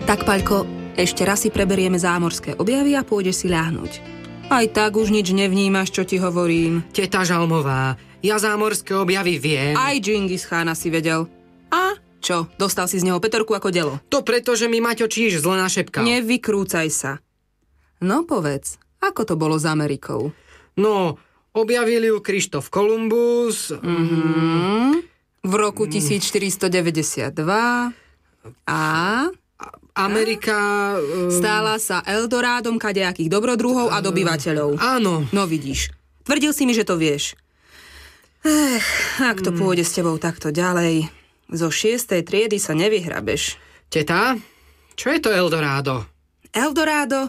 Tak, Paľko, ešte raz si preberieme zámorské objavy a pôjdeš si ľahnuť. Aj tak už nič nevnímaš, čo ti hovorím. Teta Žalmová, ja zámorské objavy viem. Aj Džingis Chána si vedel. A čo, dostal si z neho Petorku ako delo? To preto, že mi Maťo Číž zle našepkal. Nevykrúcaj sa. No povedz, ako to bolo s Amerikou? No, objavili ju Krištof Kolumbus. V roku 1492 a... Amerika... Stála sa Eldorádom kadejakých dobrodruhov a dobyvateľov. Áno. No vidíš, tvrdil si mi, že to vieš. Ak to pôjde s tebou takto ďalej, zo 6. triedy sa nevyhrabeš. Teta, čo je to Eldorádo? Eldorado?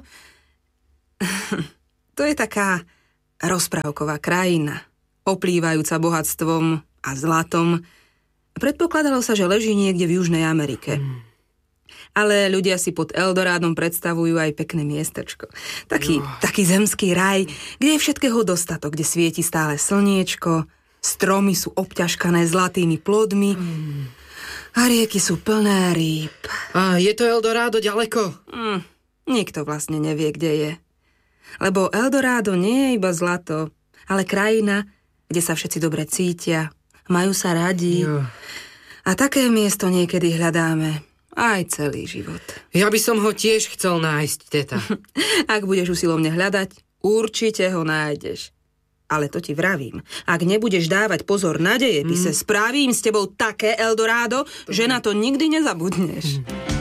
To je taká rozprávková krajina, oplývajúca bohatstvom a zlatom. Predpokladalo sa, že leží niekde v Južnej Amerike. Ale ľudia si pod Eldorádom predstavujú aj pekné miestečko. Taký zemský raj, kde je všetkého dostatok, kde svieti stále slniečko, stromy sú obťažkané zlatými plodmi a rieky sú plné rýb. A je to Eldorádo ďaleko? Nikto vlastne nevie, kde je. Lebo Eldorádo nie je iba zlato, ale krajina, kde sa všetci dobre cítia, majú sa radi. Jo. A také miesto niekedy hľadáme aj celý život. Ja by som ho tiež chcel nájsť, teta. Ak budeš usilovne hľadať, určite ho nájdeš. Ale to ti vravím. Ak nebudeš dávať pozor na dejepise, spravím s tebou také Eldorádo, že na to nikdy nezabudneš.